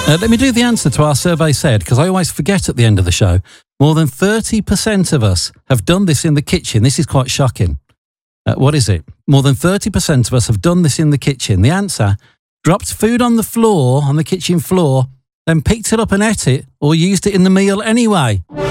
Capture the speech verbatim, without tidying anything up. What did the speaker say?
Uh, let me do the answer to our survey said, because I always forget at the end of the show. More than thirty percent of us have done this in the kitchen. This is quite shocking. Uh, what is it? More than thirty percent of us have done this in the kitchen. The answer, dropped food on the floor, on the kitchen floor, then picked it up and ate it, or used it in the meal anyway.